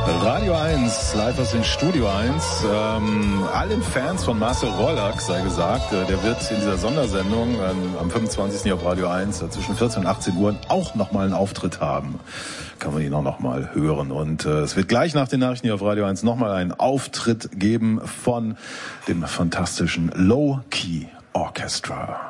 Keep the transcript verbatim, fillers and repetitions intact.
Radio eins, live aus dem Studio eins. Ähm, allen Fans von Marcel Rohrlack sei gesagt, äh, der wird in dieser Sondersendung ähm, am fünfundzwanzigsten auf Radio eins äh, zwischen vierzehn und achtzehn Uhr auch nochmal einen Auftritt haben. Kann man ihn auch nochmal hören. Und äh, es wird gleich nach den Nachrichten hier auf Radio eins nochmal einen Auftritt geben von dem fantastischen Low Key Orchestra.